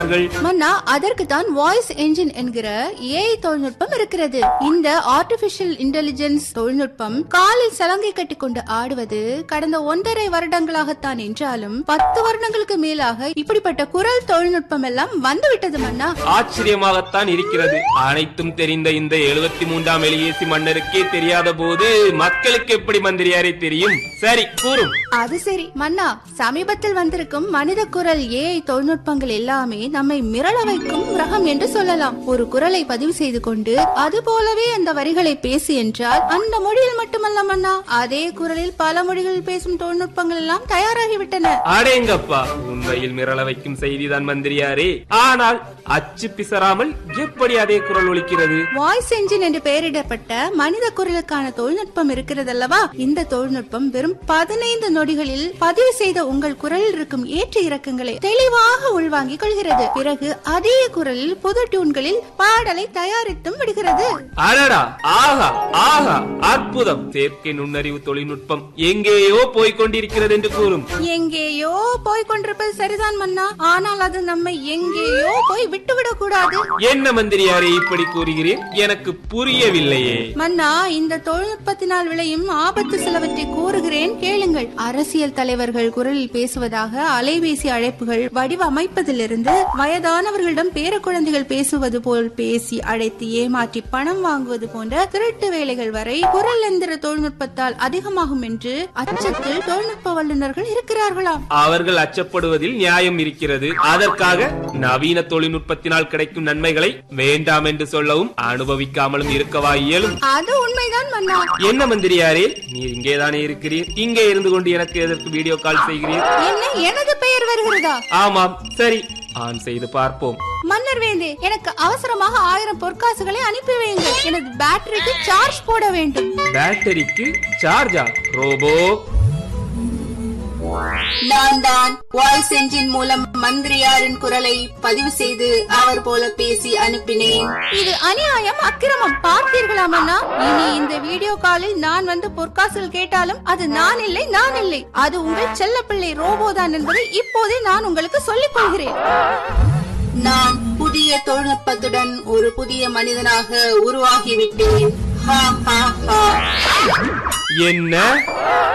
மன்னா, அதற்கு தான் voice engine என்கிற ஏஐ தொழில்நுட்பம் இருக்கிறது. இந்த ஆர்டிபிஷியல் இன்டெலிஜென்ஸ் தொழில்நுட்பம் காலில் சலங்கை கட்டி கொண்டு ஆடுவது கடந்த 1.5 வருடங்களாகத்தான் என்றாலும் 10 வருடங்களுக்கு மேலாக இப்படிப்பட்ட குரல் தொழில்நுட்பம் எல்லாம் வந்துவிட்டது மன்னா. ஆச்சரியமாகத்தான் இருக்கிறது. அனைத்தும் தெரிந்த இந்த 73ஆம் எலியேசி மன்னருக்கே தெரியாத போது மக்களுக்கு எப்படி மந்திரியாரை தெரியும்? சரி, கூறும். அது சரி மன்னா, சமீபத்தில் வந்திருக்கும் மனித குரல் ஏஐ தொழில்நுட்பங்கள் எல்லாமே நம்மை மிரள வைக்கும் ரகம் என்று சொல்லலாம். ஒரு குரலை பதிவு செய்து கொண்டு அது போலவே அந்த வரிகளை பேசு என்றால் அந்த மொழியில் மட்டுமல்ல மன்னா, அதே குரலில் பல மொழிகளில் பேசும் தொழில்நுட்பங்கள் எல்லாம் தயாராகிவிட்டன. அடேங்கப்பா, உண்மையில் மிரள வைக்கும் செய்திதான் மந்திரியாரே. ஆனால் அச்சு பிசராமல் எப்படி அதே குரல் ஒலிக்கிறது? வாய்ஸ் என்ஜின் என்று பெயரிடப்பட்ட மனித குரலுக்கான தொழில்நுட்பம் இருக்கிறதல்லவா, இந்த தொழில்நுட்பம் வெறும் 15 நொடிகளில் பதிவு செய்த உங்கள் குரலில் இருக்கும் ஏற்ற இறக்கங்களை தெளிவாக உள்வாங்கிக் கொள்கிறது. பிறகு அதே குரலில் புது டியூன்களில் பாடலை தயாரித்தும் விடுகிறது. அடடா, ஆஹா ஆஹா, அற்புதம்! செயற்கை நுண்ணறிவு தொழில்நுட்பம் எங்கேயோ போய்கொண்டிருக்கிறது என்று கூறும். எங்கேயோ போய்கொண்டிருப்பது சரிதான் மன்னா, ஆனால் அது நம்மை எங்கேயோ போய் விட்டுவிடக் கூடாது. என்ன மந்திரியாரே இப்படி கூறுகிறேன்? எனக்கு புரியவில்லையே. மன்னா, இந்த தொழில்நுட்பத்தினால் விளையும் ஆபத்து சிலவற்றை கூறுகிறேன், கேளுங்கள். அரசியல் தலைவர்கள் குரலில் பேசுவதாக அலைபேசி அழைப்புகள் வடிவமைப்பதிலிருந்து வயதானவர்களிடம் பேர குழந்தைகள் பேசுவது போல் பேசி அழைத்து ஏமாற்றி பணம் வாங்குவது போன்ற திருட்டு வேலைகள் வரை குரல் எந்திர தொழில்நுட்பத்தால் அதிகமாகும் என்று அச்சத்தில் தொழில்நுட்ப வல்லுநர்கள் இருக்கிறார்களாம். அவர்கள் அச்சப்படுவதில் நியாயம் இருக்கிறது. அதற்காக நவீன தொழில்நுட்பத்தினால் கிடைக்கும் நன்மைகளை வேண்டாம் என்று சொல்லவும் அனுபவிக்காமலும் இருக்கவா இயலும்? அது உண்மைதான் மன்னா. என்ன மந்திரியாரே, நீர் இங்கேதானே இருக்கிறீர்? இங்கே இருந்து கொண்டு எனக்கு எதற்கு வீடியோ கால் செய்கிறீர்? என்ன, எனது பெயர் வருகிறதா? ஆமாம், சரி, ஆன் செய்து பார்ப்போம். மன்னர் வேந்தே, எனக்கு அவசரமாக 1000 பொற்காசுகளை அனுப்பி வையுங்கள். எனது பேட்டரிக்கு சார்ஜ் போட வேண்டும். பேட்டரிக்கு சார்ஜா? ரோபோ, நான் தான் வாய்ஸ் என்ஜின் மூலம் மந்திரியாரின் குரலை பதிவு செய்து அவர் போல பேசி அனுப்பினேன். இது அநியாயம், அக்கிரமம். பார்த்தீர்களா மன்னா? இனி இந்த வீடியோ காலில் நான் வந்து பொற்காசுகள் கேட்டாலும் அது நான் இல்லை, அது உங்கள் செல்லப்பிள்ளை ரோபோதான் என்பதை இப்போதே நான் உங்களுக்கு சொல்லிக் கொள்கிறேன். நான் புதிய தொழில்நுட்பத்துடன் ஒரு புதிய மனிதனாக உருவாகிவிட்டேன். என்ன?